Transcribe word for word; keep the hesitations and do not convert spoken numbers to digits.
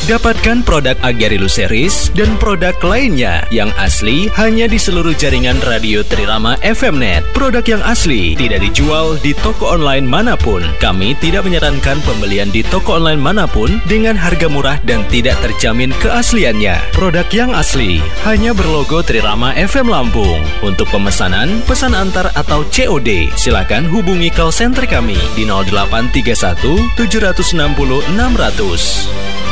Dapatkan produk Agarilu Series dan produk lainnya yang asli hanya di seluruh jaringan Radio Trirama F M Net. Produk yang asli tidak dijual di toko online manapun. Kami tidak menyarankan pembelian di toko online manapun dengan harga murah dan tidak terjamin keasliannya. Produk yang asli hanya berlogo Trirama F M Lampung. Untuk pemesanan, pesan antar atau C O D, silakan hubungi call center kami di nol delapan tiga satu tujuh enam nol enam nol nol.